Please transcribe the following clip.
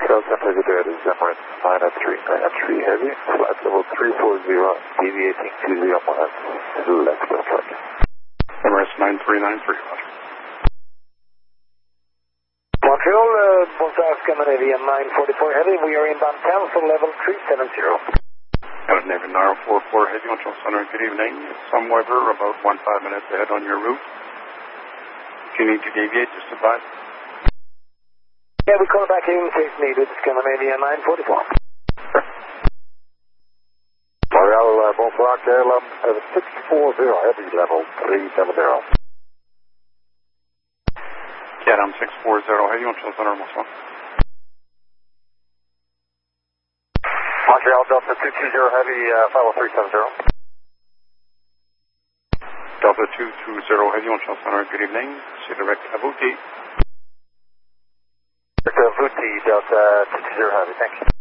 Delta Heavy, there is Emirates 993 Heavy, flight level 340, deviating 20 miles to the left of track. Emirates 9393, roger. Montreal, bonsoir, Scandinavian 944 Heavy, we are inbound cancel level 370. Scandinavian 944 Heavy, Montreal Center, good evening. Some weather, about 15 minutes ahead on your route. If you need to deviate, just advise. Yeah, we call back in case needed, Scandinavian 944. Montreal, bonsoir, KLM 640 Heavy, level 370. KLM 640 Heavy, Montreal Center, bonsoir. Montreal Delta 220 Heavy, flight level 370. Delta 220 Heavy, Montreal Center, good evening. C'est direct Abuti. Abuti, Delta 220 Heavy, thank you.